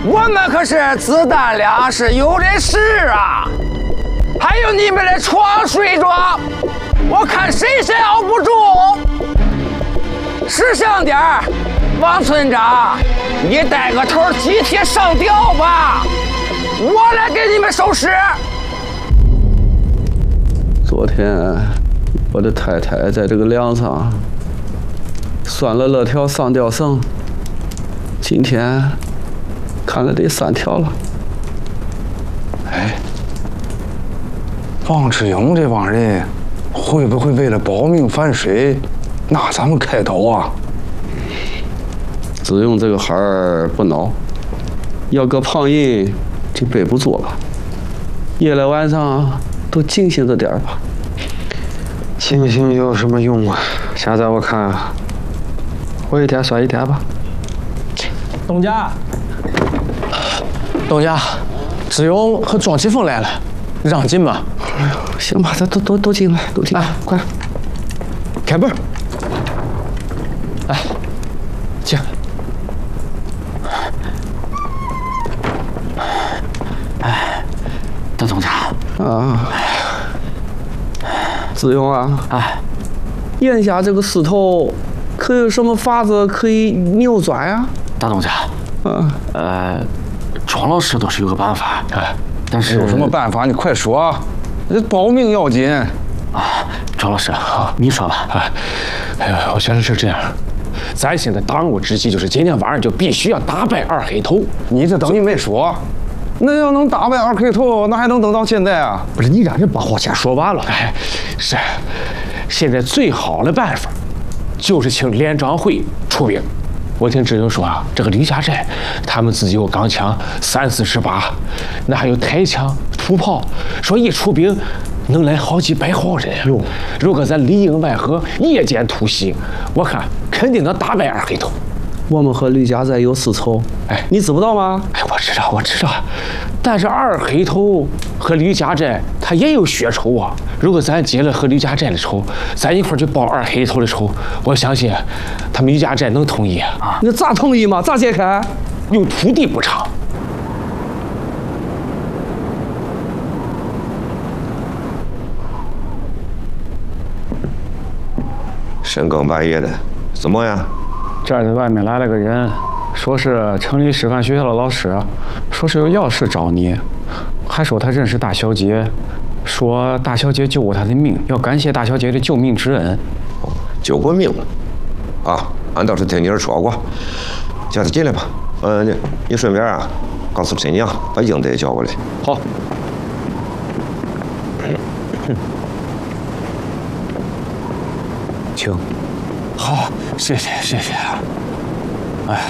我们可是子弹粮食有的是啊！还有你们的床睡着，我看谁先熬不住。识相点儿，王村长，你带个头集体上吊吧，我来给你们收尸。 昨天我的太太在这个梁上拴了2条上吊绳，今天看来得3条了。 哎，王志勇这帮人会不会为了保命反水，拿咱们开刀啊？ 志勇这个孩儿不孬，要搁旁人就背不住了。夜来晚上都警醒着点儿吧。 清醒有什么用啊？现在我看，活一天算一天吧。 东家，志勇和庄启峰来了，让进吧。 哎呦，行吧，咱都进来，都进来，快开门。来，进。哎，邓总监啊！志勇啊， 哎， 眼下这个势头，可有什么法子可以扭转呀？ 大东家，庄老师倒是有个办法，但是有什么办法？你快说，这保命要紧啊！庄老师，你说吧。 哎呀，我觉得是这样，咱现在当务之急就是今天晚上就必须要打败2黑头。 你这等于没说。那要能打败2黑头，那还能等到现在啊？ 不是你让人把话先说完了。哎，是，现在最好的办法就是请连长会出兵。我听志勇说啊，这个吕家寨他们自己有钢枪30-40把，那还有抬枪、土炮，说一出兵能来好几百号人。哟，如果咱里应外合，夜间突袭，我看肯定能打败2黑头。 我们和吕家寨有私仇， 哎， 你知不道吗？ 哎，我知道，但是2黑头和吕家寨他也有血仇啊。如果咱结了和吕家寨的仇，咱一块儿去报2黑头的仇，我相信他们吕家寨能同意啊。 那咋同意嘛？咋解开？ 用土地补偿。 深更半夜的，怎么样？ 这儿在外面来了个人，说是城里师范学校的老师，说是有要事找你，还说他认识大小姐，说大小姐救过他的命，要感谢大小姐的救命之恩。 救过命了啊！俺倒是听你儿说过。叫他进来吧。你顺便啊，告诉陈娘把英子也叫过来。 好。 请。好，谢谢。哎呀，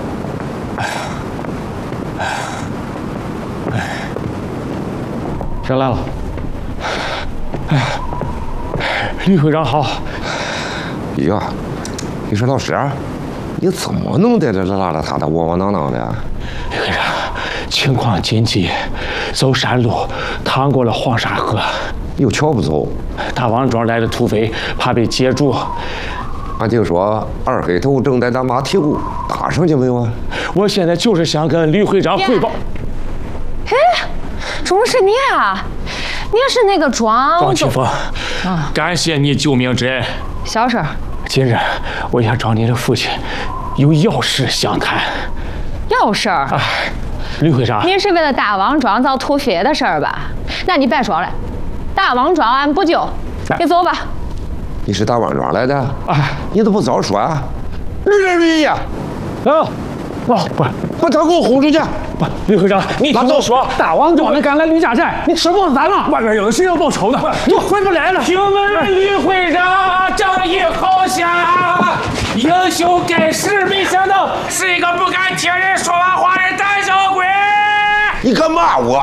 谁来了？ 哎呀，吕会长好。 呀，你说老师，你怎么能在这邋邋遢遢、窝窝囊囊的？ 吕会长，情况紧急，走山路，趟过了黄沙河。 有桥不走？ 大王庄来的土匪怕被截住。 俺听说2黑头正在咱马蹄谷打上去没有啊？ 我现在就是想跟吕会长汇报。 哎，怎么是你啊？你也是那个庄启峰啊！感谢你救命之恩。 小事儿。 今日我想找你的父亲，有要事相谈。 要事儿？ 哎，吕会长， 你是为了大王庄遭土匪的事儿吧？那你别说了，大王庄俺不救，你走吧。 你是大王庄来的？哎，你怎么不早说啊？吕呀！ 啊！不， 把他给我轰出去！ 不，吕会长，你听我说， 大王庄的敢来吕家寨，你吃不死咱了？ 外面有人谁要报仇的，你回不来了。听闻吕会长仗义好侠，英雄盖世，没想到是一个不敢听人说完话的胆小鬼。 你敢骂我？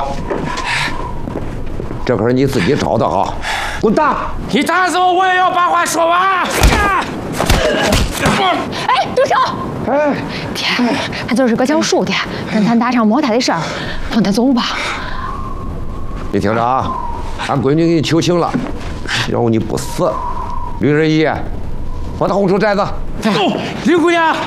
这可是你自己找的哈！滚蛋！ 你打死我也要把话说完。 哎，住手！ 哎， 天，他就是个教书的，跟咱大厂没他的事儿，放他走吧。 你听着啊，俺闺女给你求情了，只要你不死，吕仁义，把他轰出寨子。 走，吕姑娘。